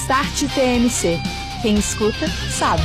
Start TMC. Quem escuta, sabe.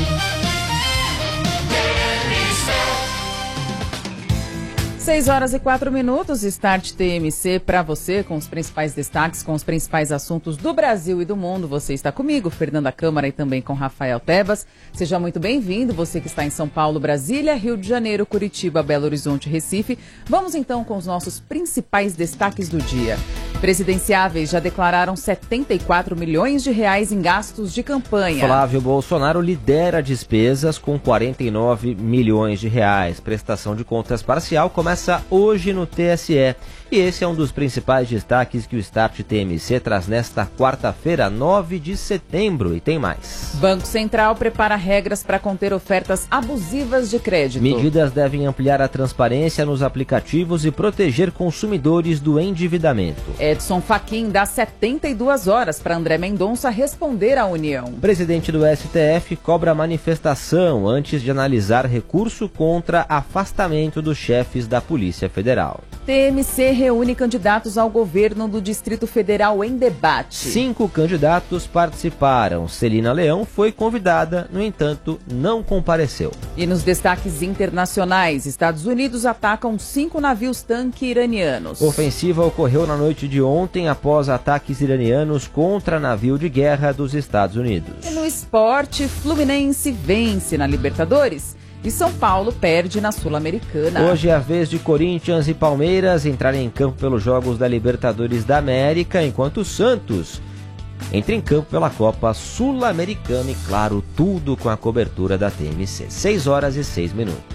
6h04, Start TMC para você, com os principais destaques, com os principais assuntos do Brasil e do mundo. Você está comigo, Fernanda Câmara, e também com Rafael Tebas. Seja muito bem-vindo, você que está em São Paulo, Brasília, Rio de Janeiro, Curitiba, Belo Horizonte, Recife. Vamos então com os nossos principais destaques do dia. Presidenciáveis já declararam 74 milhões de reais em gastos de campanha. Flávio Bolsonaro lidera despesas com 49 milhões de reais. Prestação de contas parcial começa hoje no TSE. E esse é um dos principais destaques que o Start TMC traz nesta quarta-feira, 9 de setembro. E tem mais. Banco Central prepara regras para conter ofertas abusivas de crédito. Medidas devem ampliar a transparência nos aplicativos e proteger consumidores do endividamento. Edson Fachin dá 72 horas para André Mendonça responder à União. O presidente do STF cobra manifestação antes de analisar recurso contra afastamento dos chefes da Polícia Federal. TMC reúne candidatos ao governo do Distrito Federal em debate. 5 candidatos participaram. Celina Leão foi convidada, no entanto, não compareceu. E nos destaques internacionais, Estados Unidos atacam 5 navios-tanque iranianos. Ofensiva ocorreu na noite de ontem após ataques iranianos contra navio de guerra dos Estados Unidos. E no esporte, Fluminense vence na Libertadores e São Paulo perde na Sul-Americana. Hoje é a vez de Corinthians e Palmeiras entrarem em campo pelos Jogos da Libertadores da América, enquanto o Santos entra em campo pela Copa Sul-Americana e, claro, tudo com a cobertura da TMC. 6h06.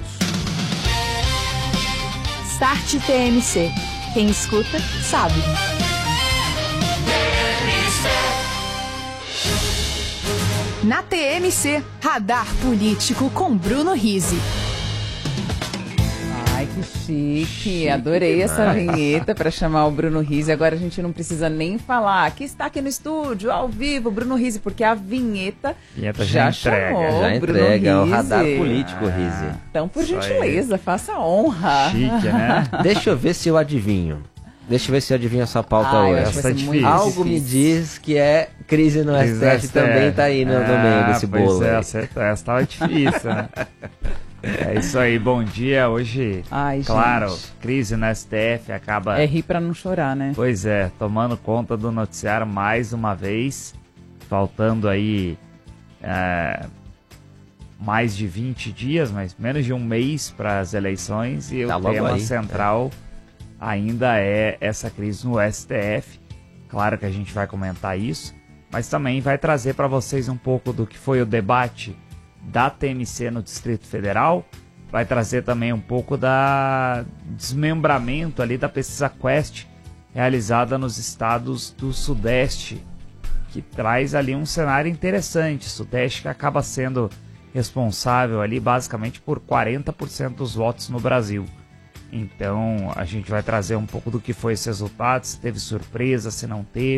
Start TMC. Quem escuta, sabe. Na TMC, Radar Político com Bruno Rizzi. Ai, que chique. Adorei essa vinheta para chamar o Bruno Rizzi. Agora a gente não precisa nem falar que está aqui no estúdio, ao vivo, Bruno Rizzi, porque a vinheta já chamou. Já entrega o Radar Político, Rizzi. Então, por gentileza, faça honra. Chique, né? Deixa eu ver se eu adivinho. Deixa eu ver se eu adivinho essa pauta hoje. Algo me diz que é crise no STF também tá aí no meio desse bolo. Pois é, acertou. Essa tava difícil, né? É isso aí, bom dia. Hoje, claro, gente, crise no STF acaba... É rir pra não chorar, né? Pois é, tomando conta do noticiário mais uma vez, faltando aí mais de 20 dias, mas menos de um mês para as eleições, e o tema central ainda é essa crise no STF. Claro que a gente vai comentar isso, mas também vai trazer para vocês um pouco do que foi o debate da TMC no Distrito Federal. Vai trazer também um pouco da desmembramento ali da pesquisa Quest realizada nos estados do Sudeste, que traz ali um cenário interessante. Sudeste que acaba sendo responsável ali basicamente por 40% dos votos no Brasil. Então a gente vai trazer um pouco do que foi esse resultado, se teve surpresa, se não teve.